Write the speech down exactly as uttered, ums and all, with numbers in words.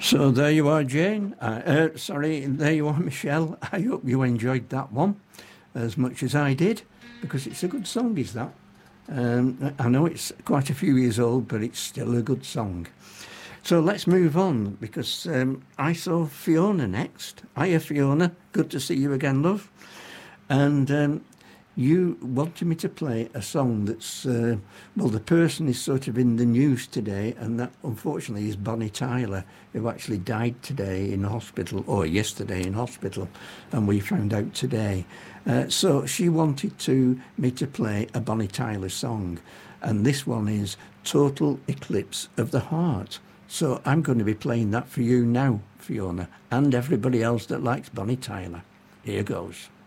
So there you are, Jane. Uh, uh, sorry, there you are, Michelle. I hope you enjoyed that one as much as I did, because it's a good song, is that? Um, I know it's quite a few years old, but it's still a good song. So let's move on, because um, I saw Fiona next. Hiya, Fiona. Good to see you again, love. And um, you wanted me to play a song that's, uh, well, the person is sort of in the news today, and that, unfortunately, is Bonnie Tyler, who actually died today in hospital, or yesterday in hospital, and we found out today. Uh, so she wanted to me to play a Bonnie Tyler song, and this one is Total Eclipse of the Heart. So I'm going to be playing that for you now, Fiona, and everybody else that likes Bonnie Tyler. Here goes.